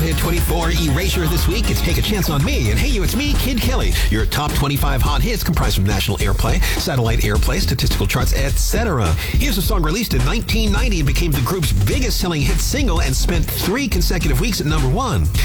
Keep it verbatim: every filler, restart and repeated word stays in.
Hit twenty-four Erasure this week. It's Take a Chance on Me. And hey, you, it's me, Kid Kelly. Your top twenty-five hot hits comprised of national airplay, satellite airplay, statistical charts, et cetera. Here's a song released in nineteen ninety and became the group's biggest selling hit single and spent three consecutive weeks at number one.